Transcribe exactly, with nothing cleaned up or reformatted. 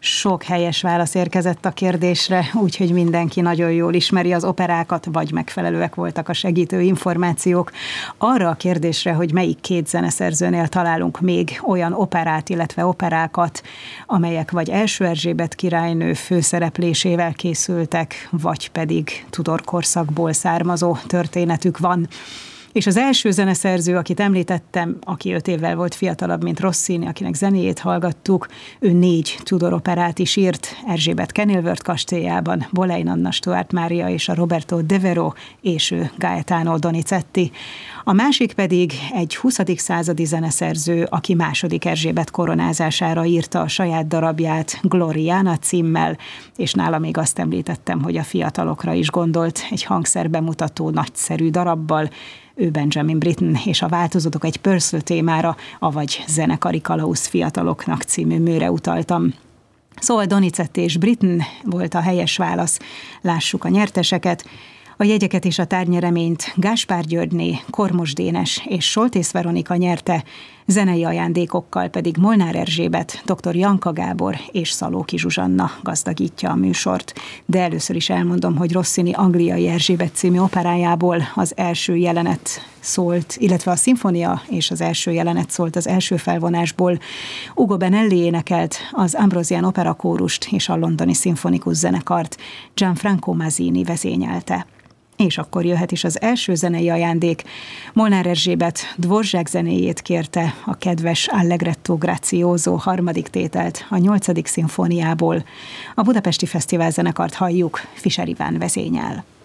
Sok helyes válasz érkezett a kérdésre, úgyhogy mindenki nagyon jól ismeri az operákat, vagy megfelelőek voltak a segítő információk. Arra a kérdésre, hogy melyik két zeneszerzőnél találunk még olyan operát, illetve operákat, amelyek vagy első Erzsébet királynő főszereplésével készültek, vagy pedig Tudor korszakból származó történetük van. És az első zeneszerző, akit említettem, aki öt évvel volt fiatalabb, mint Rossini, akinek zenéjét hallgattuk, ő négy Tudor operát is írt, Erzsébet Kenilworth kastélyában, Boleyn Anna, Stuart Mária és a Roberto Devero, és ő Gaetano Donizetti. A másik pedig egy huszadik századi zeneszerző, aki második Erzsébet koronázására írta a saját darabját Gloriana címmel, és nála még azt említettem, hogy a fiatalokra is gondolt egy hangszerbemutató nagyszerű darabbal. Ő Benjamin Britten, és a Változatok egy Purcell témára, avagy Zenekari kalauz fiataloknak című műre utaltam. Szóval Donizetti és Britten volt a helyes válasz. Lássuk a nyerteseket. A jegyeket és a tárgyereményt Gáspár Györgyné, Kormos Dénes és Soltész Veronika nyerte, zenei ajándékokkal pedig Molnár Erzsébet, dr. Janka Gábor és Szalóki Zsuzsanna gazdagítja a műsort. De először is elmondom, hogy Rossini Angliai Erzsébet című operájából az első jelenet szólt, illetve a szimfonia és az első jelenet szólt az első felvonásból. Ugo Benelli énekelt az Ambrosian operakórust és a londoni szimfonikus zenekart, Gianfranco Masini vezényelte. És akkor jöhet is az első zenei ajándék. Molnár Erzsébet Dvorzsák zenéjét kérte, a kedves Allegretto Grazioso harmadik tételt a nyolcadik szimfóniából. A Budapesti Fesztivál zenekart halljuk, Fischer Iván vezényel.